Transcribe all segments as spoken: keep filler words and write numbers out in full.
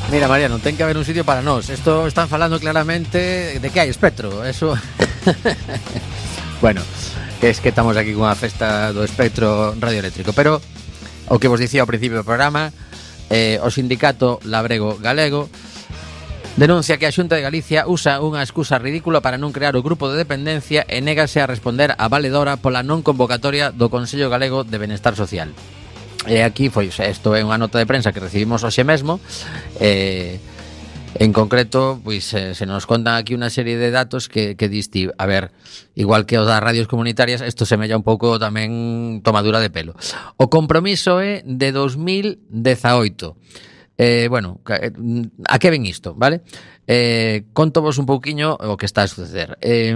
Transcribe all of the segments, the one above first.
Mira, Mariano, ten que haber un sitio para nós. Esto están falando claramente de que hai espectro. Eso... Bueno, que es que estamos aquí cunha festa do espectro radioeléctrico. Pero o que vos dicía ao principio do programa, eh, o sindicato labrego galego denuncia que a Xunta de Galicia usa unha excusa ridícula para non crear o grupo de dependencia e négase a responder a valedora pola non convocatoria do Consello Galego de Benestar Social. E aquí foi, isto é unha nota de prensa que recibimos hoxe mesmo. Eh, en concreto, pois eh, se nos contan aquí unha serie de datos que, que diste, a ver, igual que os das radios comunitarias, isto semella un pouco tamén tomadura de pelo. O compromiso é de dos mil dezaoito. Eh, bueno, a que ven isto, vale? Eh, contovos un pouquiño o que está a suceder. Eh,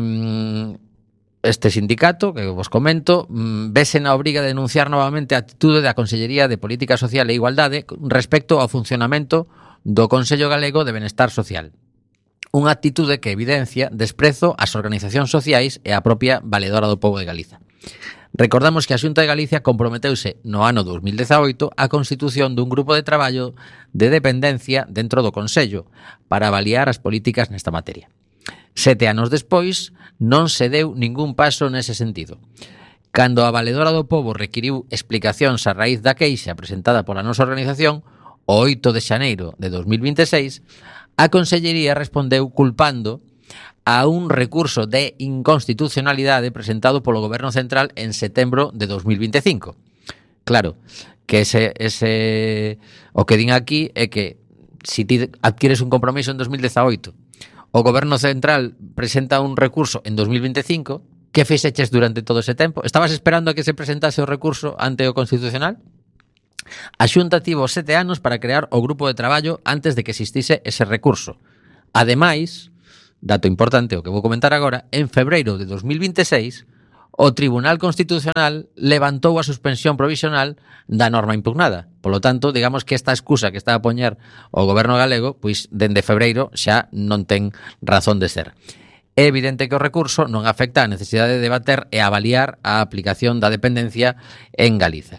Este sindicato, que vos comento, vese na obriga de denunciar novamente a actitude da Consellería de Política Social e Igualdade respecto ao funcionamento do Consello Galego de Benestar Social. Unha actitude que evidencia desprezo ás organizacións sociais e á propia valedora do pobo de Galiza. Recordamos que a Xunta de Galicia comprometeuse no ano dos mil dezaoito a constitución dun grupo de traballo de dependencia dentro do Consello para avaliar as políticas nesta materia. Sete anos despois, non se deu ningún paso nese sentido. Cando a valedora do pobo requiriu explicacións a raíz da queixa presentada pola nosa organización, o oito de xaneiro de dos mil vinte e seis, a Consellería respondeu culpando a un recurso de inconstitucionalidade presentado polo Goberno Central en setembro de dos mil vinte e cinco. Claro, que ese, ese o que din aquí é que se ti adquires un compromiso en dos mil dezaoito, o Goberno Central presenta un recurso en dos mil vinte e cinco, que fixeches durante todo ese tempo? Estabas esperando a que se presentase o recurso ante o Constitucional? A Xunta tivo sete anos para crear o grupo de traballo antes de que existise ese recurso. Ademais, dato importante o que vou comentar agora, en febreiro de dos mil vinte e seis, o Tribunal Constitucional levantou a suspensión provisional da norma impugnada. Polo tanto, digamos que esta excusa que está a poñer o Goberno galego, pois dende febreiro xa non ten razón de ser. É evidente que o recurso non afecta a necesidade de debater e avaliar a aplicación da dependencia en Galiza.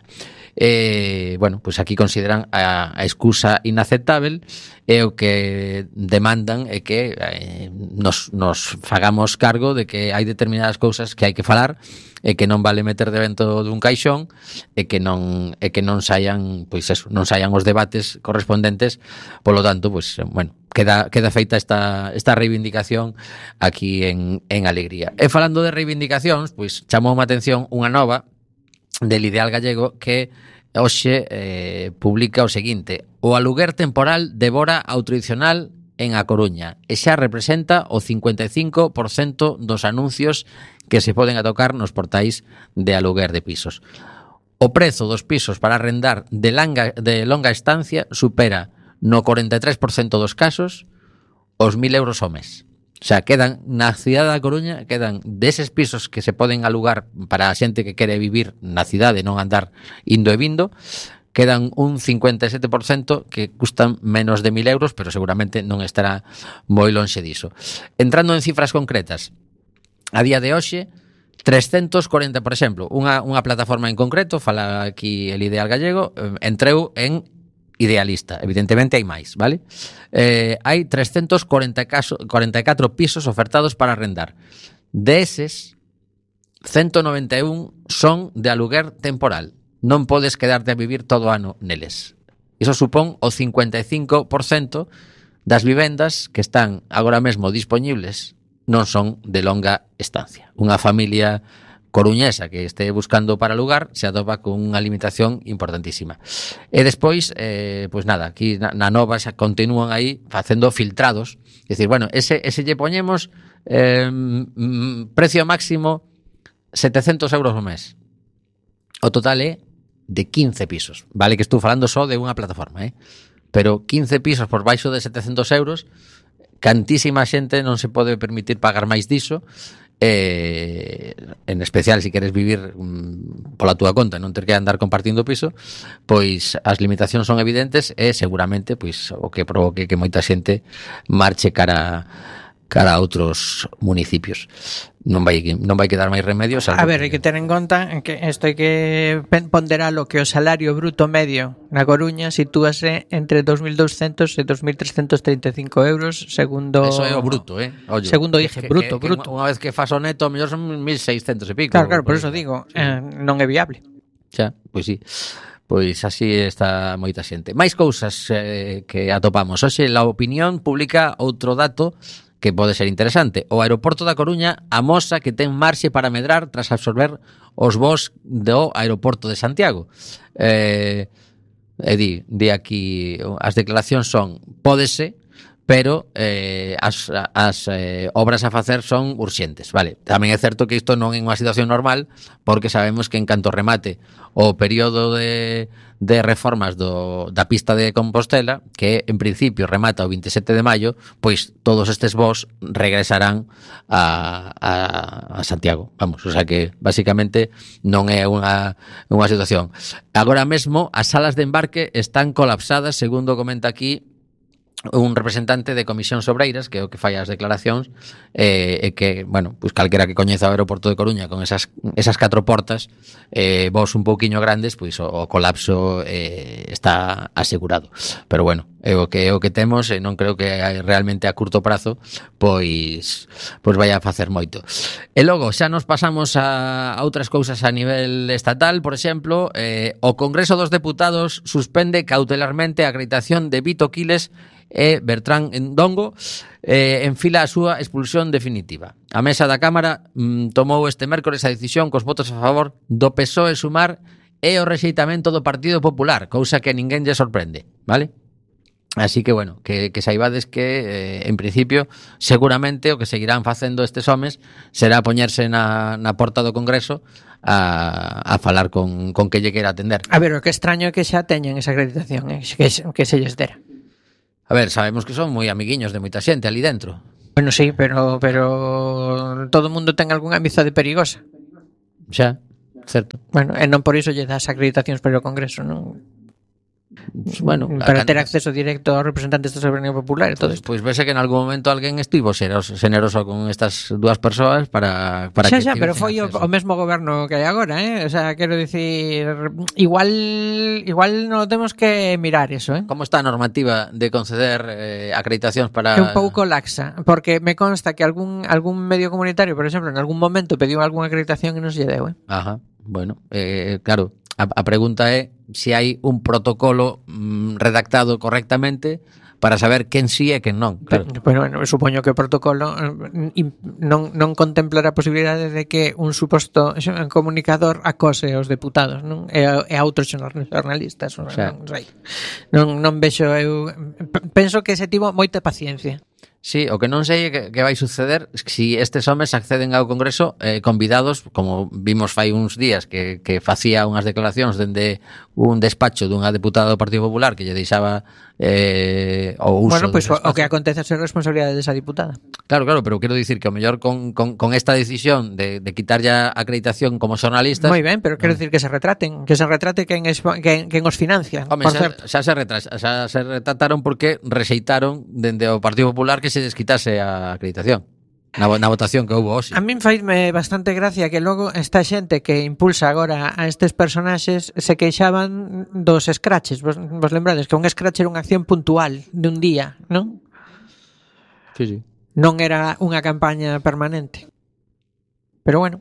Eh, bueno, pois aquí consideran a, a excusa inaceptável e o que demandan é que eh, nos, nos fagamos cargo de que hai determinadas cousas que hai que falar e que non vale meter dentro dun caixón e que non e que non saian, pois eso, non saian os debates correspondentes. Polo tanto, pois bueno, queda queda feita esta esta reivindicación aquí en en Alegría. E falando de reivindicacións, pois chamou a atención unha nova del Ideal Gallego que hoxe eh, publica o seguinte: o aluguer temporal devora ao tradicional en A Coruña e xa representa o cincuenta e cinco por cento dos anuncios que se poden atocar nos portais de aluguer de pisos. O prezo dos pisos para arrendar de longa, de longa estancia supera no cuarenta e tres por cento dos casos os mil euros ao mes. O sea, quedan na cidade da Coruña, quedan deses pisos que se poden alugar para a xente que quere vivir na cidade e non andar indo e vindo, quedan un cincuenta e sete por cento que custan menos de mil euros, pero seguramente non estará moi lonxe diso. Entrando en cifras concretas, a día de hoxe, trescentos cuarenta, por exemplo, unha, unha plataforma en concreto, fala aquí el Ideal Gallego, entreu en Idealista, evidentemente hai máis, vale? Eh, hai trescentos cuarenta e catro pisos ofertados para arrendar. Deses, ciento noventa e un son de aluguer temporal. Non podes quedarte a vivir todo o ano neles. Iso supón o cincuenta e cinco por cento das vivendas que están agora mesmo dispoñibles non son de longa estancia. Unha familia coruñesa que este buscando para alugar se atopa con unha limitación importantísima. E despois, eh, pois nada, aquí na, na nova xa continúan aí facendo filtrados. É dicir, bueno, ese, ese lle poñemos eh, precio máximo setecentos euros ao mes. O total é de quince pisos. Vale que estou falando só de unha plataforma, eh? Pero quince pisos por baixo de setecentos euros, cantísima xente non se pode permitir pagar máis diso. Eh, en especial se si queres vivir mm, pola túa conta, non ter que andar compartindo piso, pois as limitacións son evidentes e seguramente pois o que provoque que moita xente marche cara cara a outros municipios. Non vai non vai quedar máis remedio. A ver, hai que ter en conta que isto hai que ponderalo, que o salario bruto medio na Coruña sitúase entre dos mil douscentos e dos mil trescentos treinta e cinco euros segundo... Eso é o bruto, eh? Oye, segundo I G E, bruto, que, bruto. Unha vez que fas o neto, a mellor son mil seiscentos e pico. Claro, claro, por eso digo, sí. eh, non é viable. Xa, pois sí. Pois así está moita xente. Máis cousas eh, que atopamos. Hoxe, La Opinión publica outro dato que pode ser interesante. O aeroporto da Coruña amosa que ten marxe para medrar tras absorber os voos do aeroporto de Santiago. Eh, e di, di aquí, as declaracións son, pódese, pero eh, as, as eh, obras a facer son urxentes, vale? Tamén é certo que isto non é unha situación normal, porque sabemos que en canto remate o período de, de reformas do, da pista de Compostela, que en principio remata o veintisiete de maio, pois todos estes voos regresarán a, a, a Santiago, vamos, o sea que basicamente non é unha, unha situación. Agora mesmo as salas de embarque están colapsadas, segundo comenta aquí un representante de Comisións Obreiras, que é o que fai as declaracións, eh, e que, bueno, pues calquera que coñeza o aeroporto de Coruña con esas esas catro portas, eh, vos un pouquiño grandes, pois o, o colapso eh, está asegurado. Pero bueno, é o que é o que temos, e non creo que realmente a curto prazo pois pois vai a facer moito. E logo xa nos pasamos a, a outras cousas a nivel estatal, por exemplo, eh, o Congreso dos Deputados suspende cautelarmente a acreditación de Vito Quiles e Bertrán Endongo, eh, en fila a súa expulsión definitiva. A mesa da Cámara mm, tomou este mércores a decisión cos votos a favor do P S O E, Sumar e o rexeitamento do Partido Popular, cousa que a ninguén lle sorprende, vale? Así que, bueno, que, que saibades que, eh, en principio, seguramente o que seguirán facendo estes homes será poñerse na, na porta do Congreso a, a falar con, con que lle queira atender. A ver, o que extraño é que xa teñen esa acreditación, eh, que, que se lles dera. A ver, sabemos que son moi amiguiños de moita xente ali dentro. Bueno, sí, pero pero todo o mundo ten algunha amizade perigosa. Xa, certo. Bueno, e non por iso lle das acreditacións para o Congreso, non? Bueno, para ter acceso directo aos representantes da soberanía popular e todo isto. Pois pues vese que en algún momento alguén estivo xeroso, xeneroso con estas dúas persoas para, para xa, que xa, pero foi o, o mesmo goberno que hai agora, eh? O sea, quero dicir, igual igual non temos que mirar eso, eh? Como está a normativa de conceder eh, acreditacións para... É un pouco laxa, porque me consta que algún algún medio comunitario, por exemplo, en algún momento pediu algunha acreditación e non se lle deu, eh? Ajá, bueno, eh, claro, a, a pregunta é se hai un protocolo mm, redactado correctamente para saber quen sí e quen non. Claro. Pero, bueno, supoño que o protocolo non, non contemplará a posibilidade de que un suposto comunicador acose aos deputados, non? E, e a outros xornalistas, non, o sea, non sei. Non, non vexo eu... Penso que se tivo moita paciencia. Sí, o que non sei que, que vai suceder si estes homes acceden ao Congreso eh, convidados, como vimos fai uns días que, que facía unhas declaracións dende un despacho dunha deputada do Partido Popular que lle deixaba eh, o uso... Bueno, pois pues, o que acontece é ser responsabilidade desa diputada. Claro, claro, pero quero dicir que o mellor con, con, con esta decisión de, de quitar ya acreditación como xornalistas... Moi ben, pero quero dicir que se retraten, que se retrate quen, es, quen, quen os financia. Home, xa, xa, se retras, xa se retrataron porque rexeitaron dende o Partido Popular que se desquitase a acreditación na, na votación que houve hoxe. A min faime bastante gracia que logo esta xente que impulsa agora a estes personaxes se queixaban dos scratches. Vos, vos lembrades que un scratch era unha acción puntual de un día, non? Sí, sí. Non era unha campaña permanente. Pero bueno,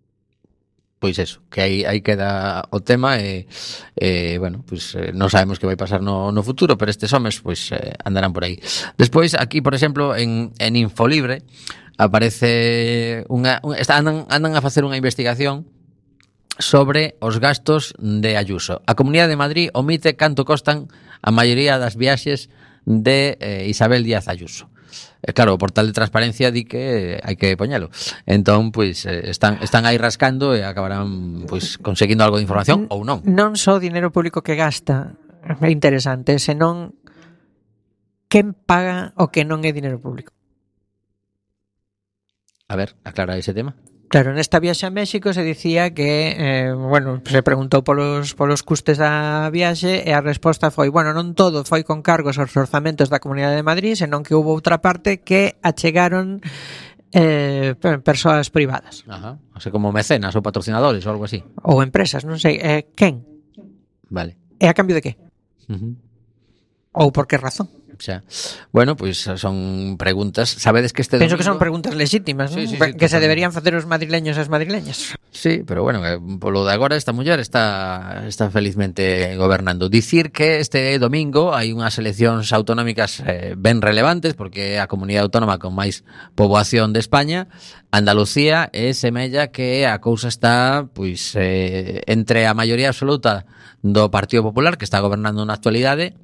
pois eso, que aí, aí queda o tema e, e bueno, pois eh, non sabemos que vai pasar no, no futuro, pero estes homes pois eh, andarán por aí. Despois, aquí, por exemplo, en, en Infolibre aparece unha, un, está, andan, andan a facer unha investigación sobre os gastos de Ayuso. A Comunidade de Madrid omite canto costan a maioría das viaxes de eh, Isabel Díaz Ayuso. Eh, claro, o portal de transparencia di que hai que poñelo. Entón, pois, eh, están, están aí rascando e acabarán pois conseguindo algo de información ou non. Non só o dinero público que gasta é interesante, senón quen paga o que non é dinero público. A ver, aclara ese tema. Claro, nesta viaxe a México se dicía que, eh, bueno, se preguntou polos, polos custes da viaxe e a resposta foi, bueno, non todo foi con cargos aos orzamentos da Comunidade de Madrid, senón que houve outra parte que achegaron eh, persoas privadas. Ajá, o sea, como mecenas ou patrocinadores ou algo así. Ou empresas, non sei. Eh, quen? Vale. E a cambio de que? Uh-huh. Ou por que razón? O sea, bueno, pois pues son preguntas. Sabedes que este Penso domingo... que son preguntas lexítimas, ¿no? Sí, sí, sí, que totalmente. Se deberían facer os madrileños e as madrileñas. Sí, pero bueno, eh, polo de agora esta muller está está felizmente gobernando. Dicir que este domingo hai unhas eleccións autonómicas eh, ben relevantes porque é a comunidade autónoma con máis poboación de España, Andalucía, e semella que a cousa está pois eh, entre a maioría absoluta do Partido Popular, que está gobernando na actualidade,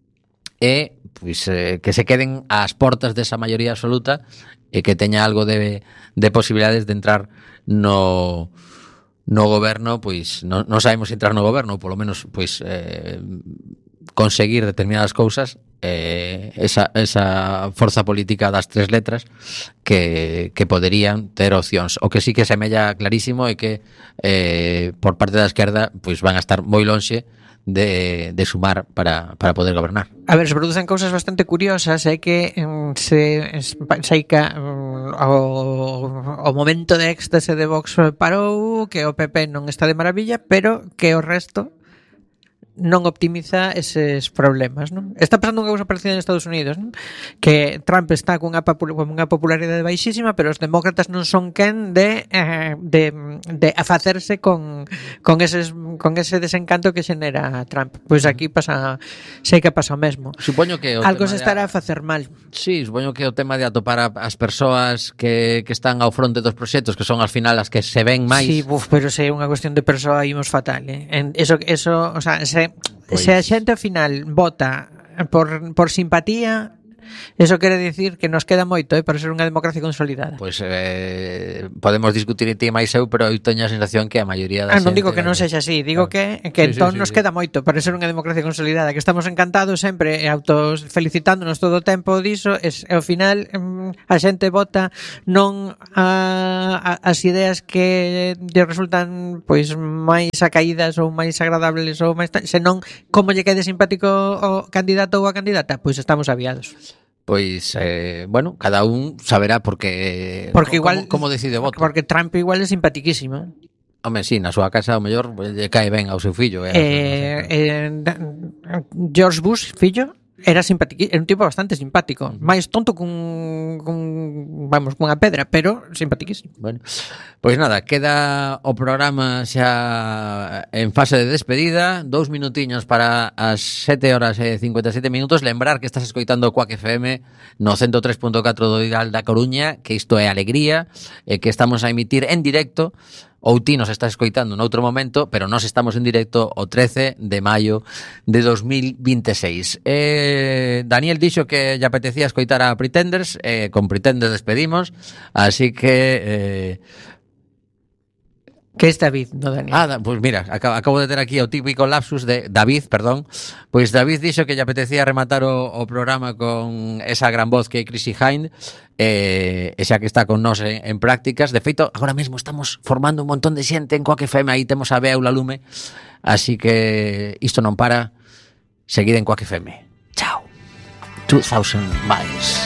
e pois eh, que se queden ás portas desa maioría absoluta e que teña algo de, de posibilidades de entrar no no goberno, pois non, non sabemos entrar no goberno, ou polo menos pois eh, conseguir determinadas cousas, eh, esa, esa forza política das tres letras que, que poderían ter opcións. O que sí que semella clarísimo é que eh, por parte da esquerda pois van a estar moi lonxe de, de sumar para, para poder gobernar. A ver, se producen cousas bastante curiosas, é que um, se saica um, o, o momento de éxtase de Vox parou, que o P P non está de maravilla, pero que o resto non optimiza eses problemas, non? Está pasando unha cousa parecida en Estados Unidos, non? Que Trump está cunha, popul- cunha popularidade baixísima, pero os demócratas non son quen de eh, de, de afacerse con con eses con ese desencanto que xenera Trump. Pois aquí pasa, sei que pasa o mesmo. Supoño que o algo tema se de estará a... a facer mal. Sí, supoño que o tema de atopar a, as persoas que, que están ao fronte dos proxectos, que son al final as que se ven máis. Sí, buf, pero se é unha cuestión de persoa imos fatal, eh? En eso eso, o sea, se Pois... se a xente ao final vota por, por simpatía, eso quere dicir que nos queda moito, eh, para ser unha democracia consolidada. Pois eh, podemos discutir ti máis eu, pero eu teño a sensación que a maioría da Ah, non xente... digo que non sexa así, digo claro. que, que Sí, entón sí, sí, nos sí. queda moito para ser unha democracia consolidada, que estamos encantados sempre e autos felicitándonos todo o tempo diso, e, e ao final mm, a xente vota non a, a, as ideas que lle resultan pois máis acaídas ou máis agradables ou máis, senón como lle quede simpático o candidato ou a candidata, pois estamos aviados. Pois, eh, bueno, cada un saberá porque Porque como, igual como decide o voto. Porque Trump igual é simpatiquísimo. Home, sí, na súa casa ao mellor pues, lle cae ben ao seu fillo. Eh, Eh, eh, George Bush, fillo, era simpático, era un tipo bastante simpático, uh-huh. máis tonto cun, cun vamos, cunha pedra, pero simpatiquísimo. Bueno, pois nada, queda o programa xa en fase de despedida, dous minutiños para as sete horas e cincuenta e sete minutos. Lembrar que estás escoitando Quack F M no ciento tres punto catro do dial da Coruña, que isto é alegría, e que estamos a emitir en directo. Ou ti nos estás escoitando noutro momento, pero nós estamos en directo o trece de maio de dos mil vinte e seis. Eh, Daniel dixo que lle apetecía escoitar a Pretenders, eh, con Pretenders despedimos, así que... Eh, Que es David, no Daniel. Ah, pois pues mira, acabo, acabo de ter aquí o típico lapsus de David, perdón. Pois pues David dixo que lle apetecía rematar o, o programa con esa gran voz que é Chrissy Hind, eh, e xa que está con nós en, en prácticas. De feito, agora mesmo estamos formando un montón de xente en Quack F M, aí temos a Bea e a Lume, así que isto non para. Seguid en Quack F M. Chao. two thousand miles.